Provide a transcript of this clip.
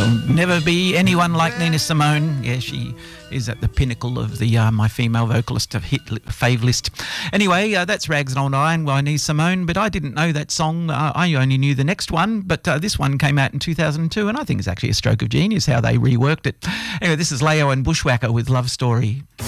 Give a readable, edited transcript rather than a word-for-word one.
There'll never be anyone like Nina Simone. Yeah, she is at the pinnacle of the my female vocalist of fave list. Anyway, that's Rags and Old Iron by Nina Simone, but I didn't know that song. I only knew the next one, but this one came out in 2002, and I think it's actually a stroke of genius how they reworked it. Anyway, this is Leo and Bushwhacker with Love Story.